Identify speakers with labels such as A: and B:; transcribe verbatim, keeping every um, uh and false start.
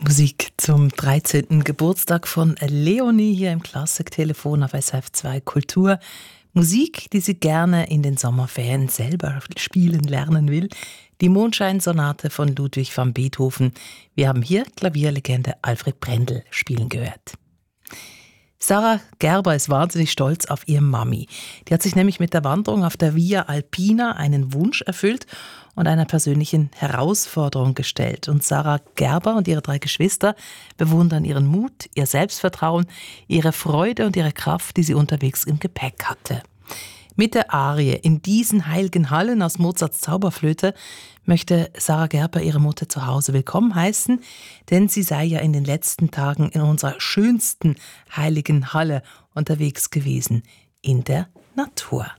A: Musik zum dreizehnten Geburtstag von Leonie hier im Klassiktelefon auf S R F zwei Kultur. Musik, die sie gerne in den Sommerferien selber spielen lernen will. Die Mondscheinsonate von Ludwig van Beethoven. Wir haben hier Klavierlegende Alfred Brendel spielen gehört. Sarah Gerber ist wahnsinnig stolz auf ihre Mami. Die hat sich nämlich mit der Wanderung auf der Via Alpina einen Wunsch erfüllt und einer persönlichen Herausforderung gestellt. Und Sarah Gerber und ihre drei Geschwister bewundern ihren Mut, ihr Selbstvertrauen, ihre Freude und ihre Kraft, die sie unterwegs im Gepäck hatte. Mit der Arie In diesen heiligen Hallen aus Mozarts Zauberflöte möchte Sarah Gerber ihre Mutter zu Hause willkommen heißen, denn sie sei ja in den letzten Tagen in unserer schönsten heiligen Halle unterwegs gewesen, in der Natur.